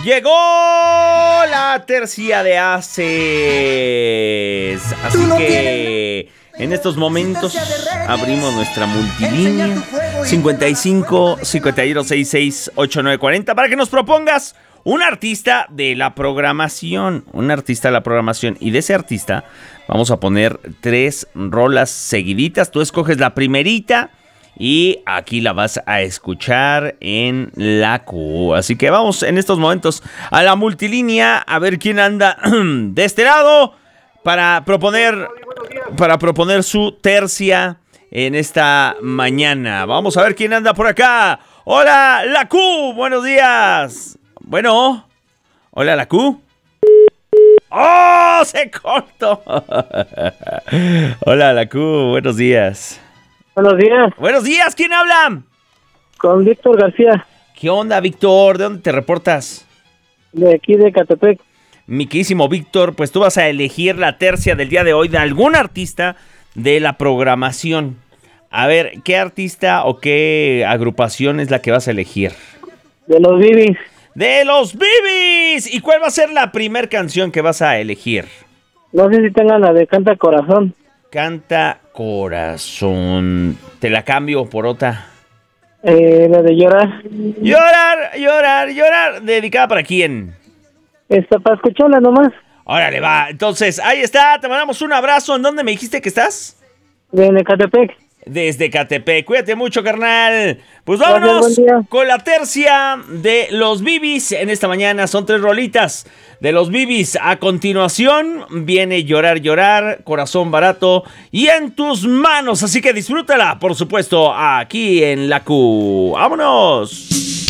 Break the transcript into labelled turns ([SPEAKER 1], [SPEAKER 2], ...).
[SPEAKER 1] Llegó la tercia de Aces. Así que en estos momentos abrimos nuestra multilínea 55 51 66 8940 para que nos propongas un artista de la programación. Un artista de la programación. Y de ese artista vamos a poner 3 rolas seguiditas. Tú escoges la primerita y aquí la vas a escuchar en la Q. Así que vamos en estos momentos a la multilínea a ver quién anda de este lado para proponer su tercia en esta mañana. Vamos a ver quién anda por acá. Hola, la Q, buenos días. Bueno, hola, la Q. ¡Oh, se cortó! Hola, la Q, buenos días.
[SPEAKER 2] Buenos días.
[SPEAKER 1] Buenos días, ¿quién habla?
[SPEAKER 2] Con Víctor García.
[SPEAKER 1] ¿Qué onda, Víctor? ¿De dónde te reportas?
[SPEAKER 2] De aquí de Catepec.
[SPEAKER 1] Mi queridísimo Víctor, pues tú vas a elegir la tercia del día de hoy de algún artista de la programación. A ver, ¿qué artista o qué agrupación es la que vas a elegir?
[SPEAKER 2] De los Bibis.
[SPEAKER 1] ¡De los Bibis! ¿Y cuál va a ser la primer canción que vas a elegir?
[SPEAKER 2] No sé si tengan la de Canta Corazón.
[SPEAKER 1] Canta Corazón. Te la cambio por otra.
[SPEAKER 2] La de Llorar.
[SPEAKER 1] Llorar, llorar, llorar. ¿Dedicada para quién?
[SPEAKER 2] Para escucharla nomás.
[SPEAKER 1] Órale, va. Entonces, ahí está. Te mandamos un abrazo. ¿En dónde me dijiste que estás?
[SPEAKER 2] De Catepec.
[SPEAKER 1] Desde Catepec. Cuídate mucho, carnal. Pues vámonos con la tercia de los Bibis. En esta mañana son 3 rolitas de los Bibis. A continuación viene Llorar, llorar, Corazón barato y En tus manos. Así que disfrútala, por supuesto, aquí en la Q. ¡Vámonos!